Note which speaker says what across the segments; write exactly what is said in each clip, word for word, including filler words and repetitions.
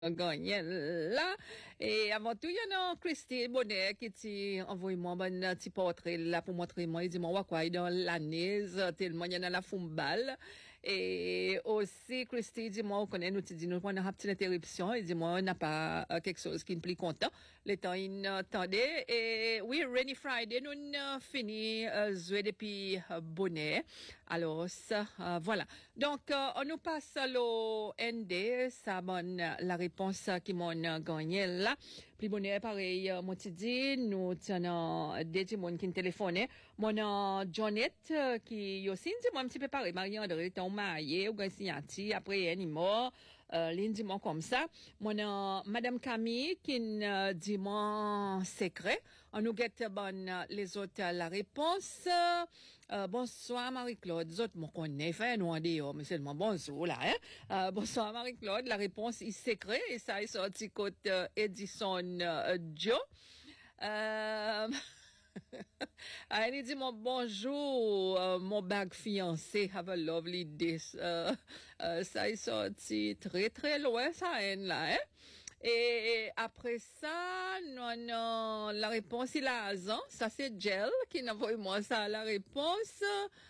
Speaker 1: Gagné là. Et avant tout, il y a Christy Bonnet qui t'y envoie moi un petit portrait là pour montrer moi. Il dit moi, quoi, dans l'année, tellement il y en a la fumbal. Et aussi, Christy dit moi, on connaît, nous, tu dis, nous, on a une petite interruption. Il dit moi, on n'a pas euh, quelque chose qui nous plaît content. Le temps, il attendait. Et oui, Rainy Friday, nous, on fini, euh, jouer depuis euh, Bonnet. Alors, ça, euh, voilà. Donc, euh, on nous passe le N D, ça bonne la réponse qui m'ont gagné là. Puis bonnet pareil, mon dit, nous tenons des gens qui nous téléphonent. Mon Jonette qui aussi dit moi un petit peu pareil, Marie-André, ton marié, ou gagnanti, après elle est mort. Euh, dit moi comme ça. Mon Madame Camille qui nous dit moi secret. On nous guette bonne les autres la réponse. Euh, bonsoir Marie-Claude. Les autres, moi, connaît fait, nous, en dehors, mais seulement bonjour, là, hein. Euh, bonsoir Marie-Claude. La réponse est secret, et ça est sorti côté euh, Edison euh, Joe. Euh, elle dit mon bonjour, euh, mon bag fiancé, have a lovely day. Euh, euh, ça est sorti très, très loin, ça, est là, hein. Et après ça, non, non, la réponse est là, hein? Ça c'est Gel qui n'a envoyé moi ça, la réponse.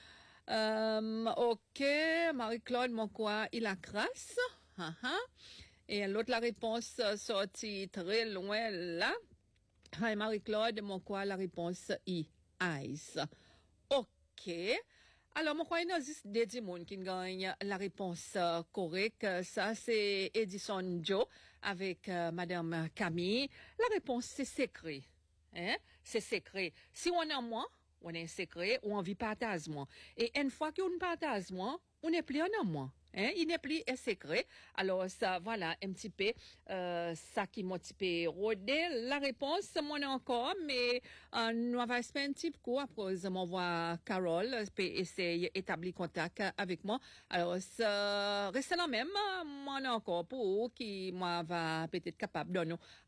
Speaker 1: Euh, ok, Marie-Claude, mon quoi, il a crasse. Uh-huh. Et l'autre, la réponse sortie très loin là. Hi Marie-Claude, mon quoi, la réponse est ice. Ok. Alors, moi, crois qu'il y a des gens qui gagnent la réponse euh, correcte. Ça, c'est Edison Joe avec euh, Madame Camille. La réponse, c'est secret. Hein? C'est secret. Si on a moins, on est secret, ou on vit partage moins. Et une fois qu'on partage moins, on n'est plus en moins. Hein, il n'est plus un secret. Alors, ça, voilà, un petit peu, euh, ça qui m'a un petit peu rodé. La réponse, moi encore, mais, euh, nous avons fait un petit coup. Après, je m'envoie Carole, peut essayer d'établir contact avec moi. Alors, ça, restez là même, moi encore, pour qui, moi, va peut-être capable de nous